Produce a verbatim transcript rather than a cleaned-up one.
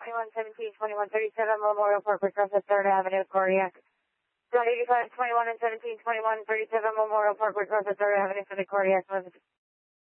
twenty-one seventeen, twenty-one thirty-seven Memorial Parkway across the third Avenue, cardiac. Zone eighty-five, twenty-one and seventeen, twenty-one thirty-seven Memorial Parkway across the third Avenue for the cardiac.